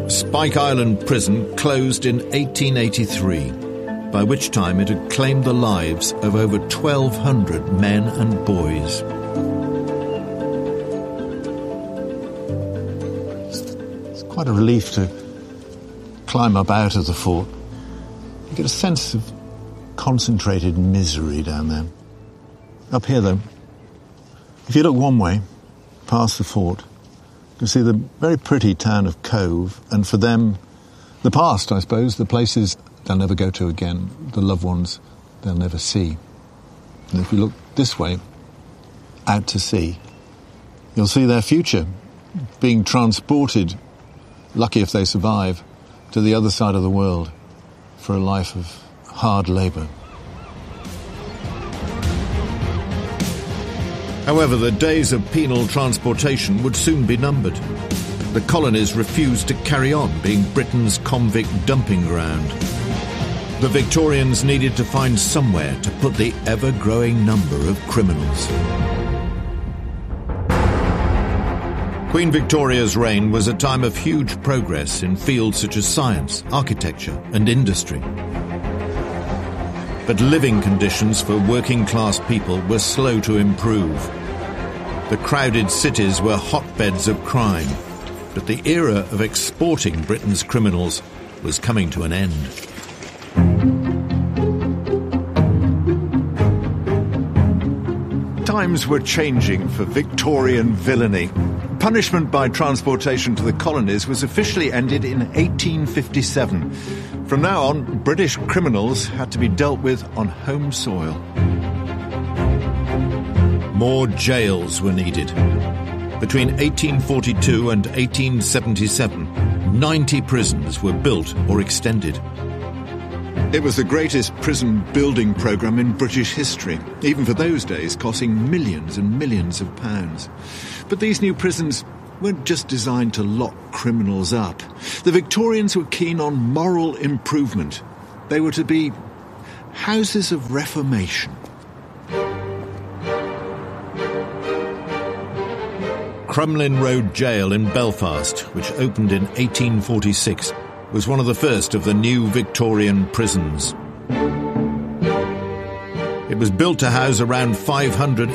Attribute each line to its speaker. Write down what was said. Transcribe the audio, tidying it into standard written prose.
Speaker 1: Spike Island Prison closed in 1883, by which time it had claimed the lives of over 1,200 men and boys.
Speaker 2: It's quite a relief to climb up out of the fort. You get a sense of concentrated misery down there. Up here, though, if you look one way, past the fort, you can see the very pretty town of Cove, and for them, the past, I suppose, the places they'll never go to again, the loved ones they'll never see. And if you look this way, out to sea, you'll see their future being transported, lucky if they survive, to the other side of the world for a life of hard labour.
Speaker 1: However, the days of penal transportation would soon be numbered. The colonies refused to carry on being Britain's convict dumping ground. The Victorians needed to find somewhere to put the ever-growing number of criminals. Queen Victoria's reign was a time of huge progress in fields such as science, architecture, and industry. But living conditions for working-class people were slow to improve. The crowded cities were hotbeds of crime, but the era of exporting Britain's criminals was coming to an end.
Speaker 2: Times were changing for Victorian villainy. Punishment by transportation to the colonies was officially ended in 1857. From now on, British criminals had to be dealt with on home soil.
Speaker 1: More jails were needed. Between 1842 and 1877, 90 prisons were built or extended.
Speaker 2: It was the greatest prison building programme in British history, even for those days costing millions and millions of pounds. But these new prisons weren't just designed to lock criminals up. The Victorians were keen on moral improvement. They were to be houses of reformation.
Speaker 1: Crumlin Road Jail in Belfast, which opened in 1846, was one of the first of the new Victorian prisons. It was built to house around 500